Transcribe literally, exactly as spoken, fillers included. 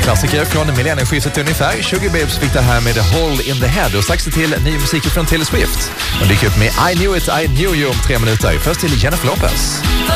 klassiker från millennieskiftet ungefär. Sugar Babes fick det här med The Hole in the Head och strax till ny musik från Taylor Swift. Och dyker upp med I Knew It, I Knew You om tre minuter. Först till Jennifer Lopez.